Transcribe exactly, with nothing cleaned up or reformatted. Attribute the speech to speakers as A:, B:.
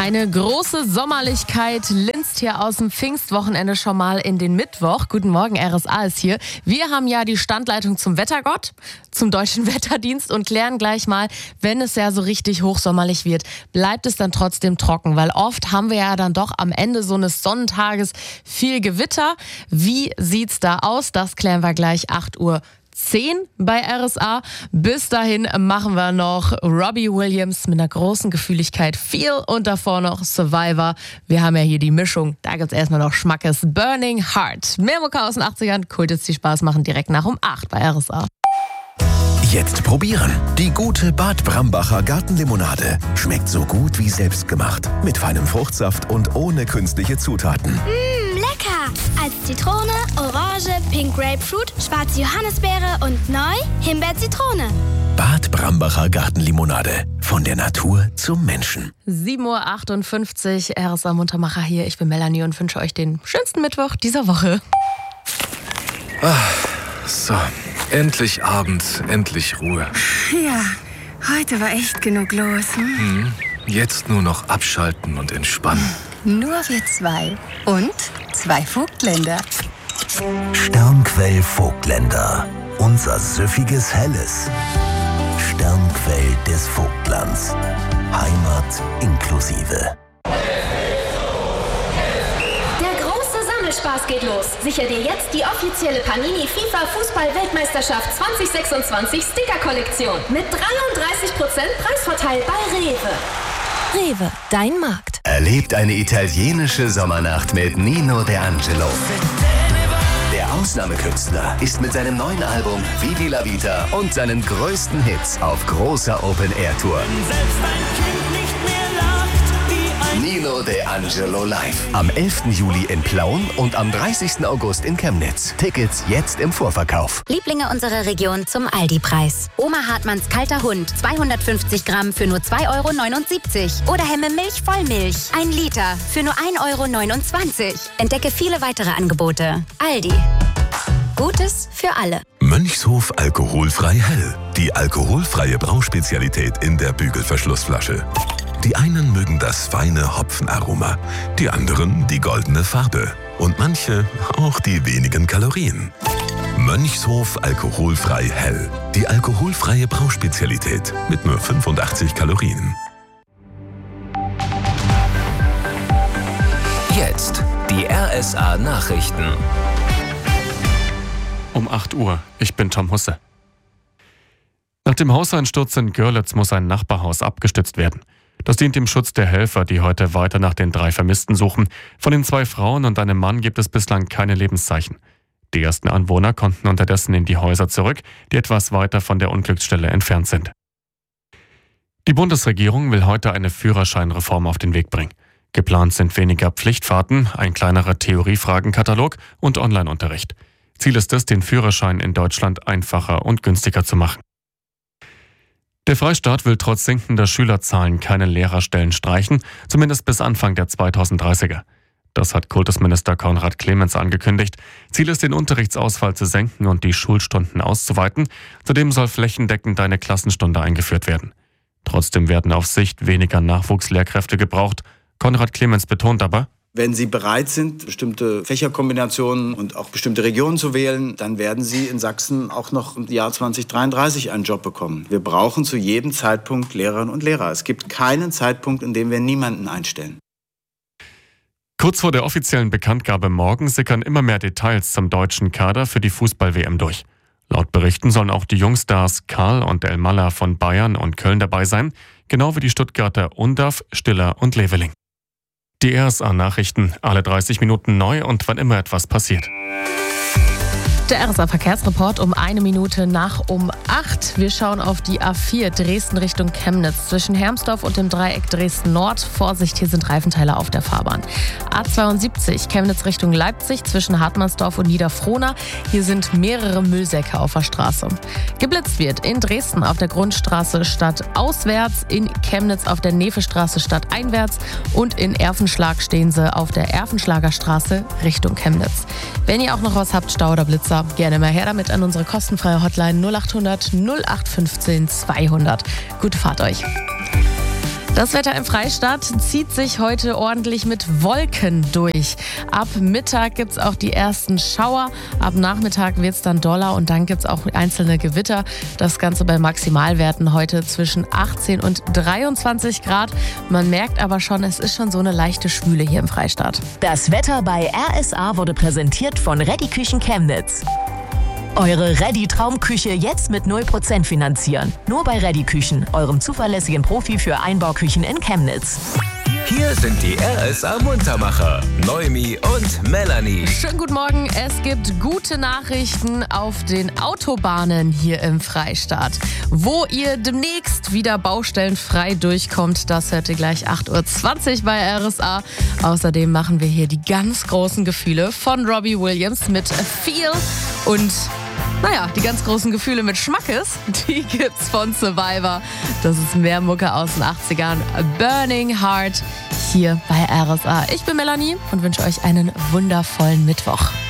A: Eine große Sommerlichkeit linst hier aus dem Pfingstwochenende schon mal in den Mittwoch. Guten Morgen, R S A ist hier. Wir haben ja die Standleitung zum Wettergott, zum Deutschen Wetterdienst und klären gleich mal, wenn es ja so richtig hochsommerlich wird, bleibt es dann trotzdem trocken? Weil oft haben wir ja dann doch am Ende so eines Sonnentages viel Gewitter. Wie sieht's da aus? Das klären wir gleich acht Uhr zehn bei R S A. Bis dahin machen wir noch Robbie Williams mit einer großen Gefühligkeit Feel und davor noch Survivor. Wir haben ja hier die Mischung. Da gibt's erstmal noch Schmackes Burning Heart. Mehr Mucke aus den achtzigern. Kultis, die Spaß machen, direkt nach um acht bei R S A.
B: Jetzt probieren. Die gute Bad Brambacher Gartenlimonade. Schmeckt so gut wie selbstgemacht. Mit feinem Fruchtsaft und ohne künstliche Zutaten.
C: Mmh, lecker! Als Zitrone, Orange, Pink Grapefruit, schwarze Johannisbeere und neu Himbeer-Zitrone.
B: Bad Brambacher Gartenlimonade. Von der Natur zum Menschen.
A: sieben Uhr achtundfünfzig, R S A Muntermacher hier. Ich bin Melanie und wünsche euch den schönsten Mittwoch dieser Woche.
D: Ah, so, endlich Abend, endlich Ruhe.
E: Ja, heute war echt genug los. Hm?
D: Hm, jetzt nur noch abschalten und entspannen.
E: Nur wir zwei. Und zwei Vogtländer.
B: Sternquell Vogtländer. Unser süffiges Helles. Sternquell des Vogtlands. Heimat inklusive.
F: Spaß geht los. Sicher dir jetzt die offizielle Panini FIFA Fußball-Weltmeisterschaft zwanzig sechsundzwanzig Sticker-Kollektion mit dreiunddreißig Prozent Preisvorteil bei Rewe.
A: Rewe, dein Markt.
G: Erlebt eine italienische Sommernacht mit Nino D'Angelo. Der Ausnahmekünstler ist mit seinem neuen Album Vivi la Vita und seinen größten Hits auf großer Open-Air-Tour. Nino D'Angelo live. Am elften Juli in Plauen und am dreißigsten August in Chemnitz. Tickets jetzt im Vorverkauf.
H: Lieblinge unserer Region zum Aldi-Preis. Oma Hartmanns kalter Hund, zweihundertfünfzig Gramm für nur zwei Euro neunundsiebzig. Oder Hemme Milch Vollmilch, ein Liter für nur ein Euro neunundzwanzig. Entdecke viele weitere Angebote. Aldi. Gutes für alle.
I: Mönchshof alkoholfrei hell. Die alkoholfreie Brauspezialität in der Bügelverschlussflasche. Die einen mögen das feine Hopfenaroma, die anderen die goldene Farbe und manche auch die wenigen Kalorien. Mönchshof alkoholfrei hell. Die alkoholfreie Brauspezialität mit nur fünfundachtzig Kalorien.
G: Jetzt die R S A Nachrichten.
J: Um acht Uhr. Ich bin Tom Husse. Nach dem Hauseinsturz in Görlitz muss ein Nachbarhaus abgestützt werden. Das dient dem Schutz der Helfer, die heute weiter nach den drei Vermissten suchen. Von den zwei Frauen und einem Mann gibt es bislang keine Lebenszeichen. Die ersten Anwohner konnten unterdessen in die Häuser zurück, die etwas weiter von der Unglücksstelle entfernt sind. Die Bundesregierung will heute eine Führerscheinreform auf den Weg bringen. Geplant sind weniger Pflichtfahrten, ein kleinerer Theoriefragenkatalog und Online-Unterricht. Ziel ist es, den Führerschein in Deutschland einfacher und günstiger zu machen. Der Freistaat will trotz sinkender Schülerzahlen keine Lehrerstellen streichen, zumindest bis Anfang der zweitausenddreißiger. Das hat Kultusminister Konrad Clemens angekündigt. Ziel ist, den Unterrichtsausfall zu senken und die Schulstunden auszuweiten. Zudem soll flächendeckend eine Klassenstunde eingeführt werden. Trotzdem werden auf Sicht weniger Nachwuchslehrkräfte gebraucht. Konrad Clemens betont aber:
K: Wenn Sie bereit sind, bestimmte Fächerkombinationen und auch bestimmte Regionen zu wählen, dann werden Sie in Sachsen auch noch im Jahr zweitausenddreiunddreißig einen Job bekommen. Wir brauchen zu jedem Zeitpunkt Lehrerinnen und Lehrer. Es gibt keinen Zeitpunkt, in dem wir niemanden einstellen.
J: Kurz vor der offiziellen Bekanntgabe morgen sickern immer mehr Details zum deutschen Kader für die Fußball-W M durch. Laut Berichten sollen auch die Jungstars Karl und Elmalah von Bayern und Köln dabei sein, genau wie die Stuttgarter Undav, Stiller und Leveling. Die R S A-Nachrichten, alle dreißig Minuten neu und wann immer etwas passiert.
A: Der R S A-Verkehrsreport um eine Minute nach um acht. Wir schauen auf die A vier Dresden Richtung Chemnitz. Zwischen Hermsdorf und dem Dreieck Dresden-Nord. Vorsicht, hier sind Reifenteile auf der Fahrbahn. A zweiundsiebzig Chemnitz Richtung Leipzig zwischen Hartmannsdorf und Niederfrohna. Hier sind mehrere Müllsäcke auf der Straße. Geblitzt wird in Dresden auf der Grundstraße stadtauswärts, in Chemnitz auf der Nefestraße stadteinwärts und in Erfenschlag stehen sie auf der Erfenschlager Straße Richtung Chemnitz. Wenn ihr auch noch was habt, Stau oder Blitzer, gerne mal her damit an unsere kostenfreie Hotline null acht hundert null acht fünfzehn zweihundert. Gute Fahrt euch. Das Wetter im Freistaat zieht sich heute ordentlich mit Wolken durch. Ab Mittag gibt es auch die ersten Schauer. Ab Nachmittag wird es dann doller und dann gibt es auch einzelne Gewitter. Das Ganze bei Maximalwerten heute zwischen achtzehn und dreiundzwanzig Grad. Man merkt aber schon, es ist schon so eine leichte Schwüle hier im Freistaat.
L: Das Wetter bei R S A wurde präsentiert von Ready Küchen Chemnitz. Eure Ready Traumküche jetzt mit null Prozent finanzieren. Nur bei Ready Küchen, eurem zuverlässigen Profi für Einbauküchen in Chemnitz.
G: Hier sind die R S A Muntermacher, Noemi und Melanie.
A: Schönen guten Morgen. Es gibt gute Nachrichten auf den Autobahnen hier im Freistaat. Wo ihr demnächst wieder baustellenfrei durchkommt, das hört ihr gleich acht Uhr zwanzig bei R S A. Außerdem machen wir hier die ganz großen Gefühle von Robbie Williams mit Feel und naja, die ganz großen Gefühle mit Schmackes, die gibt's von Survivor. Das ist mehr Mucke aus den achtzigern. Burning Heart hier bei R S A. Ich bin Melanie und wünsche euch einen wundervollen Mittwoch.